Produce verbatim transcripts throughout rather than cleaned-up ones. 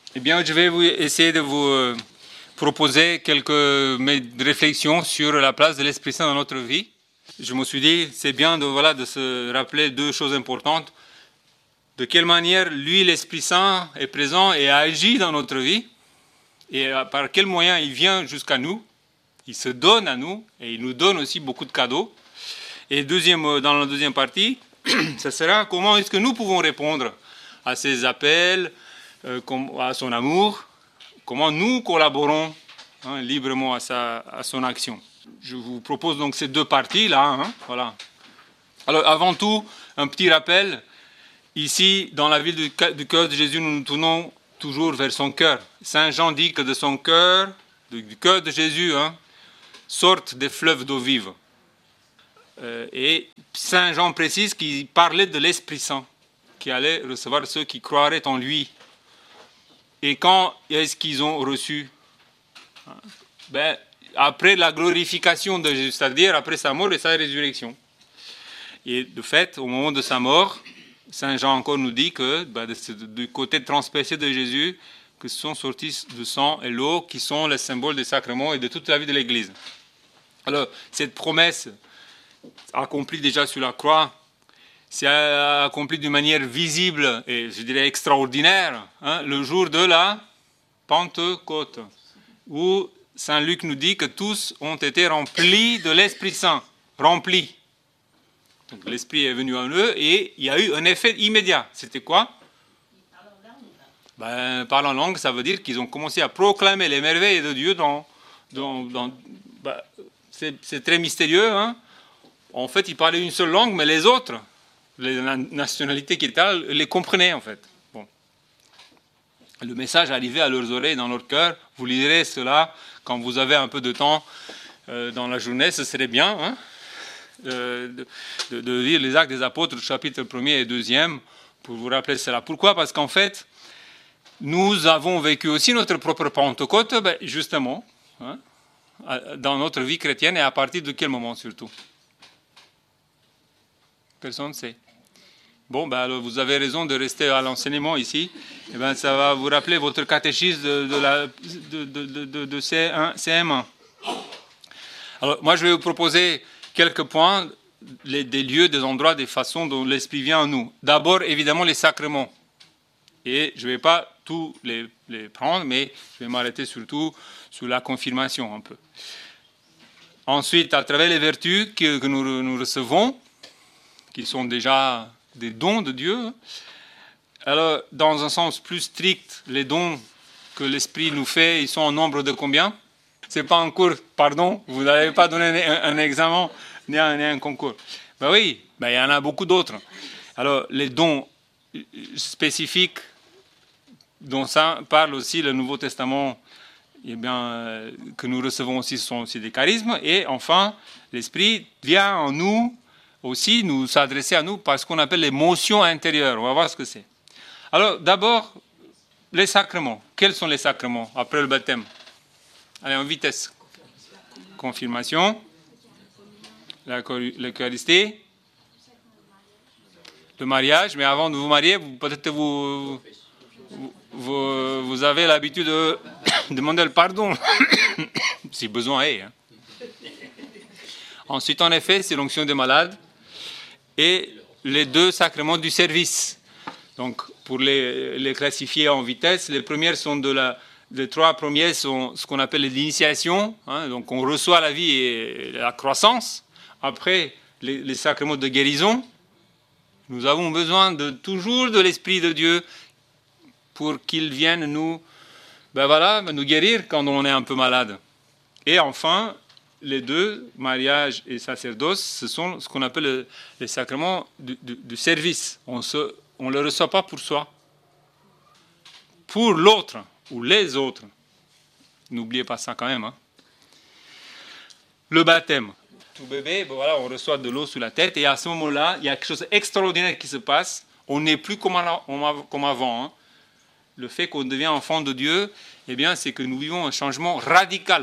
Eh bien, je vais vous essayer de vous euh, proposer quelques mes réflexions sur la place de l'Esprit Saint dans notre vie. Je me suis dit, c'est bien de, voilà, de se rappeler deux choses importantes. De quelle manière, lui, l'Esprit Saint, est présent et agit dans notre vie, et par quels moyens il vient jusqu'à nous. Il se donne à nous, et il nous donne aussi beaucoup de cadeaux. Et deuxième, dans la deuxième partie, ça sera comment est-ce que nous pouvons répondre à ses appels, euh, à son amour, comment nous collaborons hein, librement à, sa, à son action. Je vous propose donc ces deux parties-là. Hein, voilà. Alors avant tout, un petit rappel. Ici, dans la ville du, du cœur de Jésus, nous nous tournons toujours vers son cœur. Saint Jean dit que de son cœur, du cœur de Jésus, hein, sortent des fleuves d'eau vive. Euh, et Saint Jean précise qu'il parlait de l'Esprit Saint, qui allait recevoir ceux qui croiraient en lui. Et quand est-ce qu'ils ont reçu? Ben, après la glorification de Jésus, c'est-à-dire après sa mort et sa résurrection. Et de fait, au moment de sa mort, Saint Jean encore nous dit que ben, du côté transpercé de Jésus, que sont sortis le sang et l'eau qui sont les symboles des sacrements et de toute la vie de l'Église. Alors, cette promesse accomplie déjà sur la croix, c'est accompli d'une manière visible et je dirais extraordinaire, hein, le jour de la Pentecôte, où Saint Luc nous dit que tous ont été remplis de l'Esprit Saint, remplis. Donc l'Esprit est venu en eux et il y a eu un effet immédiat. C'était quoi? Ben, parler en langue, ça veut dire qu'ils ont commencé à proclamer les merveilles de Dieu dans... dans, dans ben, c'est, c'est très mystérieux, hein. En fait, ils parlaient une seule langue, mais les autres, les nationalités qui étaient là, les comprenaient en fait. Bon. Le message arrivait à leurs oreilles, dans leur cœur. Vous lirez cela quand vous avez un peu de temps euh, dans la journée, ce serait bien, hein, de, de, de lire les Actes des Apôtres, chapitre premier et deuxième, pour vous rappeler cela. Pourquoi? Parce qu'en fait, nous avons vécu aussi notre propre Pentecôte, ben, justement, hein, dans notre vie chrétienne, et à partir de quel moment surtout? Personne ne sait. Bon, ben alors vous avez raison de rester à l'enseignement ici. Et ben, ça va vous rappeler votre catéchisme de, de, la, de, de, de, de C un, C M un. Alors, moi, je vais vous proposer quelques points, les, des lieux, des endroits, des façons dont l'Esprit vient en nous. D'abord, évidemment, les sacrements. Et je ne vais pas tous les, les prendre, mais je vais m'arrêter surtout sur la confirmation un peu. Ensuite, à travers les vertus que, que nous, nous recevons, qui sont déjà des dons de Dieu. Alors, dans un sens plus strict, les dons que l'Esprit nous fait, ils sont en nombre de combien? C'est pas un cours, pardon, vous n'avez pas donné un, un examen ni un, ni un concours. Ben oui, ben il y en a beaucoup d'autres. Alors, les dons spécifiques dont ça parle aussi le Nouveau Testament, eh bien, euh, que nous recevons aussi, ce sont aussi des charismes. Et enfin, l'Esprit vient en nous aussi nous s'adresser à nous par ce qu'on appelle les motions intérieures. On va voir ce que c'est. Alors, d'abord, les sacrements. Quels sont les sacrements après le baptême? Allez, en vitesse. Confirmation, l'Eucharistie, le mariage. Mais avant de vous marier, vous, peut-être vous, vous, vous avez l'habitude de demander le pardon, si besoin est. Hein. Ensuite, en effet, c'est l'onction des malades et les deux sacrements du service. Donc, pour les, les classifier en vitesse, les premières sont de la... Les trois premiers sont ce qu'on appelle l'initiation, hein, donc on reçoit la vie et la croissance. Après, les, les sacrements de guérison, nous avons besoin de, toujours de l'Esprit de Dieu pour qu'il vienne nous, ben voilà, nous guérir quand on est un peu malade. Et enfin, les deux, mariage et sacerdoce, ce sont ce qu'on appelle les sacrements du, du, du service. On ne le reçoit pas pour soi, pour l'autre. Ou les autres. N'oubliez pas ça quand même. Hein. Le baptême. Tout bébé, ben voilà, on reçoit de l'eau sous la tête et à ce moment-là, il y a quelque chose d'extraordinaire qui se passe. On n'est plus comme, comme avant. Hein. Le fait qu'on devient enfant de Dieu, eh bien, c'est que nous vivons un changement radical.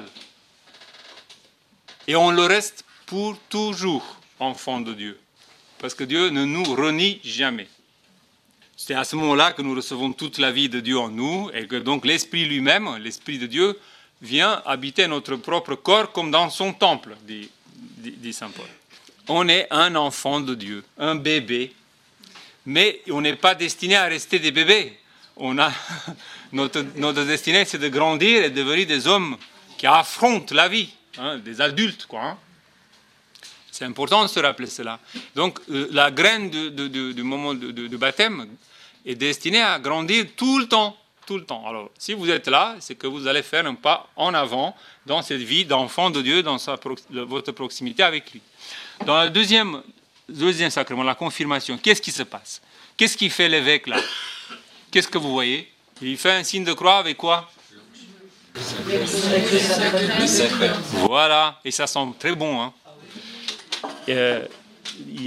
Et on le reste pour toujours enfant de Dieu. Parce que Dieu ne nous renie jamais. C'est à ce moment-là que nous recevons toute la vie de Dieu en nous et que donc l'Esprit lui-même, l'Esprit de Dieu, vient habiter notre propre corps comme dans son temple, dit, dit, dit Saint Paul. On est un enfant de Dieu, un bébé, mais on n'est pas destiné à rester des bébés. On a, notre, notre destinée, c'est de grandir et de devenir des hommes qui affrontent la vie, hein, des adultes, quoi. Hein. C'est important de se rappeler cela. Donc, euh, la graine de, de, de, du moment de, de, de baptême est destinée à grandir tout le temps, tout le temps. Alors, si vous êtes là, c'est que vous allez faire un pas en avant dans cette vie d'enfant de Dieu, dans sa, votre proximité avec lui. Dans le deuxième, deuxième sacrement, la confirmation, qu'est-ce qui se passe? Qu'est-ce qui fait l'évêque là? Qu'est-ce que vous voyez? Il fait un signe de croix avec quoi? Voilà, et ça sent très bon. Hein. Euh,